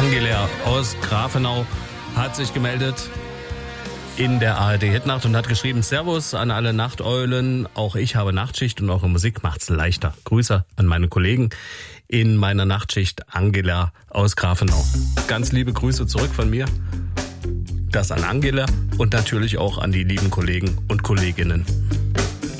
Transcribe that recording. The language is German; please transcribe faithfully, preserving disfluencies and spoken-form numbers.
Angela aus Grafenau hat sich gemeldet in der A R D-Hitnacht und hat geschrieben: Servus an alle Nachteulen, auch ich habe Nachtschicht und eure Musik macht's leichter. Grüße an meine Kollegen in meiner Nachtschicht, Angela aus Grafenau. Ganz liebe Grüße zurück von mir. Das an Angela und natürlich auch an die lieben Kollegen und Kolleginnen.